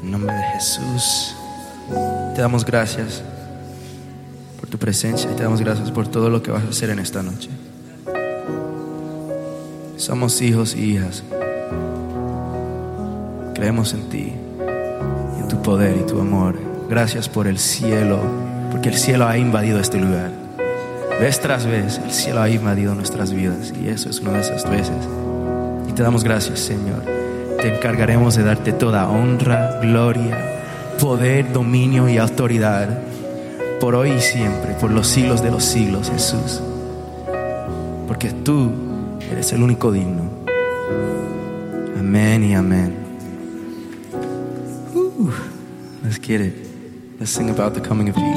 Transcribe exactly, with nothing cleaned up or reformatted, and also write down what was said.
En nombre de Jesús, te damos gracias por tu presencia y te damos gracias por todo lo que vas a hacer en esta noche. Somos hijos y hijas. Creemos en ti, en tu poder y tu amor. Gracias por el cielo, porque el cielo ha invadido este lugar. Vez tras vez, el cielo ha invadido nuestras vidas y eso es una de esas veces. Y te damos gracias, Señor. Te encargaremos de darte toda honra, gloria, poder, dominio y autoridad por hoy y siempre, por los siglos de los siglos, Jesús. Porque tú eres el único digno. Amén y amén. Uh, let's get it. Let's sing about the coming of Jesus.